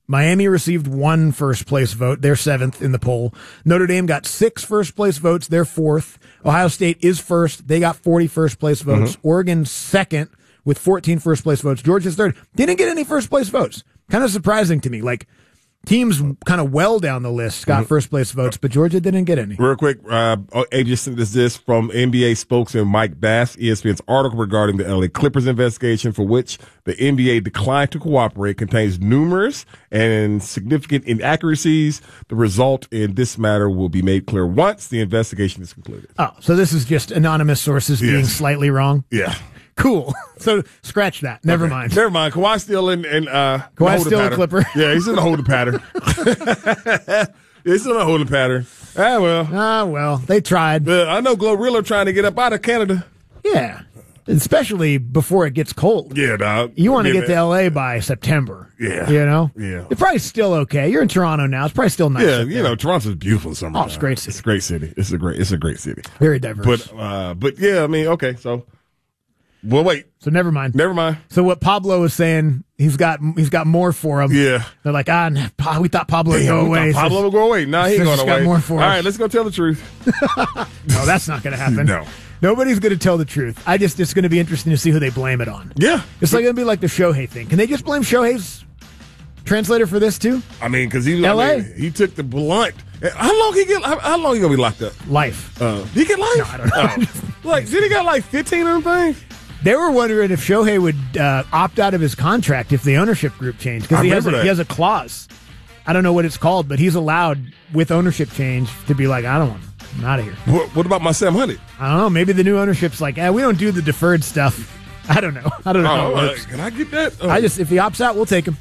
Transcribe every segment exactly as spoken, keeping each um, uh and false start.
Miami received one first-place vote. They're seventh in the poll. Notre Dame got six first-place votes. They're fourth. Ohio State is first. They got forty first-place votes. Mm-hmm. Oregon second with fourteen first-place votes. Georgia's third. Didn't get any first-place votes. Kind of surprising to me. Like, teams kind of well down the list got mm-hmm. first-place votes, but Georgia didn't get any. Real quick, uh, A J sent us this from N B A spokesman Mike Bass, E S P N's article regarding the L A Clippers investigation for which the N B A declined to cooperate contains numerous and significant inaccuracies. The result in this matter will be made clear once the investigation is concluded. Oh, so this is just anonymous sources yes. being slightly wrong? Yeah. Cool. So scratch that. Never okay. mind. Never mind. Kawhi's still in, in uh, Kawhi's still a Clipper. Yeah, he's in the holding pattern. yeah, he's still in the holding pattern. Ah, well. Ah, well. They tried. But I know Glorilla trying to get up out of Canada. Yeah. Especially before it gets cold. Yeah, dog. You want to yeah, get to L A by September. Yeah. You know? Yeah. It's probably still okay. You're in Toronto now. It's probably still nice. Yeah, you know, Toronto's beautiful in summer. Oh, it's a great city. It's a great city. It's a great, it's a great city. Very diverse. But, uh, but yeah, I mean, okay, so. Well, wait. So never mind. Never mind. So what Pablo was saying, he's got he's got more for him. Yeah. They're like, ah, nah, we thought Pablo would go away. Pablo so will go away. No, he ain't going away. Got more for All us. right, let's go tell the truth. No, that's not going to happen. No. Nobody's going to tell the truth. I just it's going to be interesting to see who they blame it on. Yeah. It's like going to be like the Shohei thing. Can they just blame Shohei's translator for this too? I mean, because he L A I mean, he took the blunt. How long he get? How, how long he gonna be locked up? Life. Uh, he get life? No, I don't know. Oh. Like, did he got like fifteen of them things? They were wondering if Shohei would uh, opt out of his contract if the ownership group changed because he has a, he has a clause. I don't know what it's called, but he's allowed with ownership change to be like, I don't want. I'm out of here. What, what about my seven hundred? I don't know. Maybe the new ownership's like, eh, we don't do the deferred stuff. I don't know. I don't know. Oh, how it uh, works. can I get that? Oh. I just if he opts out, we'll take him.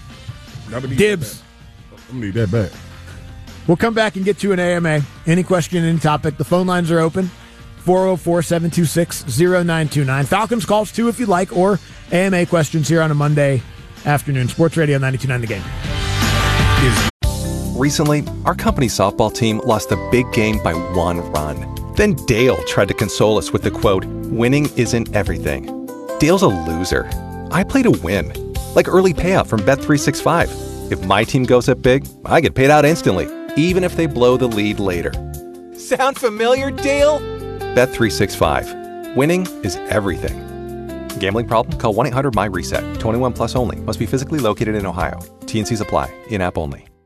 Dibs. I'm gonna need that back. We'll come back and get to an A M A. Any question, any topic. The phone lines are open. four oh four, seven two six, oh nine two nine. Falcons calls too if you'd like, or A M A questions here on a Monday afternoon. Sports Radio ninety-two point nine The Game. Recently, our company softball team lost a big game by one run. Then Dale tried to console us with the quote, "Winning isn't everything." Dale's a loser. I play to win. Like early payout from Bet three sixty-five. If my team goes up big, I get paid out instantly, even if they blow the lead later. Sound familiar, Dale? Bet three sixty-five. Winning is everything. Gambling problem? Call one eight hundred M Y RESET. twenty-one plus only. Must be physically located in Ohio. T and C's apply. In-app only.